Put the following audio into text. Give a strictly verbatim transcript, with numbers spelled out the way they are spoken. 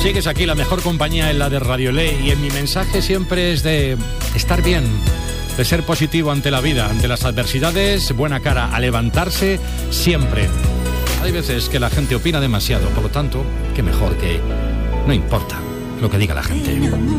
Sigues aquí, la mejor compañía en la de Radio Ley, y en mi mensaje siempre es de estar bien, de ser positivo ante la vida, ante las adversidades, buena cara, a levantarse siempre. Hay veces que la gente opina demasiado, por lo tanto, qué mejor que no importa lo que diga la gente.